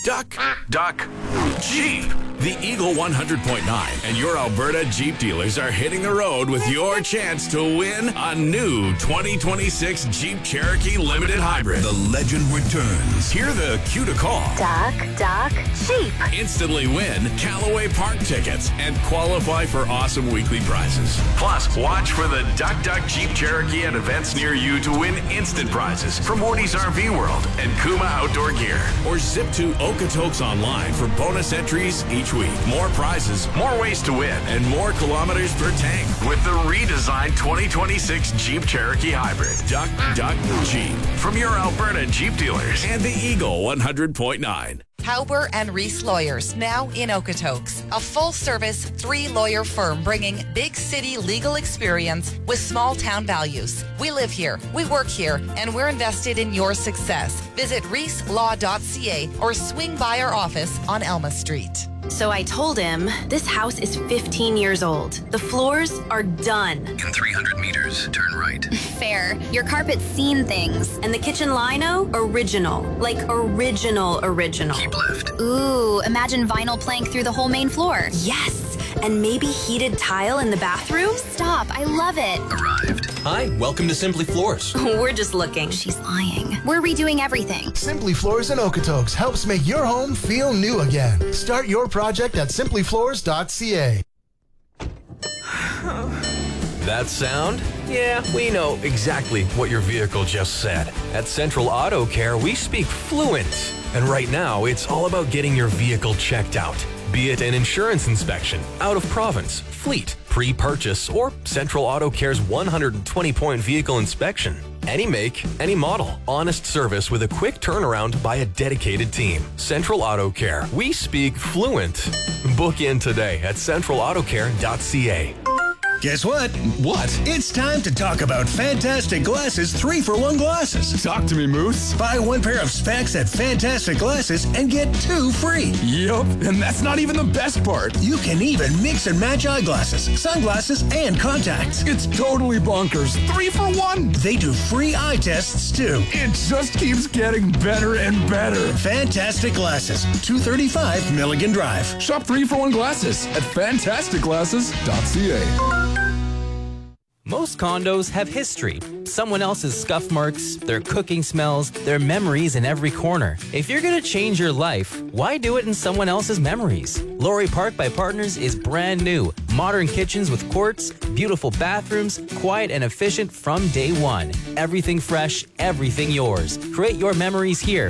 Duck, duck, Jeep. The Eagle 100.9 and your Alberta Jeep dealers are hitting the road with your chance to win a new 2026 Jeep Cherokee Limited Hybrid. The legend returns. Hear the cue to call. Duck, duck, Jeep. Instantly win Callaway Park tickets and qualify for awesome weekly prizes. Plus, watch for the Duck Duck Jeep Cherokee at events near you to win instant prizes from Morty's RV World and Kuma Outdoor Gear. Or zip to Okotoks online for bonus entries each week. More prizes, more ways to win, and more kilometers per tank with the redesigned 2026 Jeep Cherokee Hybrid. Duck, duck, Jeep. From your Alberta Jeep dealers and the Eagle 100.9. Hauber and Reese Lawyers, now in Okotoks. A full-service, 3-lawyer firm bringing big city legal experience with small-town values. We live here, we work here, and we're invested in your success. Visit reeselaw.ca or swing by our office on Elma Street. So I told him, this house is 15 years old. The floors are done. In 300 meters, turn right. Fair. Your carpet's seen things. And the kitchen lino, original. Like original. Keep left. Ooh, imagine vinyl plank through the whole main floor. Yes, and maybe heated tile in the bathroom? Stop, I love it. Arrived. Hi, welcome to Simply Floors. We're just looking. She's lying. We're redoing everything. Simply Floors in Okotoks helps make your home feel new again. Start your project at simplyfloors.ca. That sound? Yeah, we know exactly what your vehicle just said. At Central Auto Care, we speak fluent. And right now, it's all about getting your vehicle checked out. Be it an insurance inspection, out of province, fleet, pre-purchase, or Central Auto Care's 120-point vehicle inspection. Any make, any model. Honest service with a quick turnaround by a dedicated team. Central Auto Care. We speak fluent. Book in today at centralautocare.ca. Guess what? What? It's time to talk about Fantastic Glasses 3-for-1 glasses. Talk to me, Moose. Buy one pair of specs at Fantastic Glasses and get 2 free. Yup, and that's not even the best part. You can even mix and match eyeglasses, sunglasses, and contacts. It's totally bonkers. 3-for-1. They do free eye tests, too. It just keeps getting better and better. Fantastic Glasses, 235 Milligan Drive. Shop 3-for-1 glasses at fantasticglasses.ca. Most condos have history. Someone else's scuff marks, their cooking smells, their memories in every corner. If you're going to change your life, why do it in someone else's memories? Laurie Park by Partners is brand new. Modern kitchens with quartz, beautiful bathrooms, quiet and efficient from day one. Everything fresh, everything yours. Create your memories here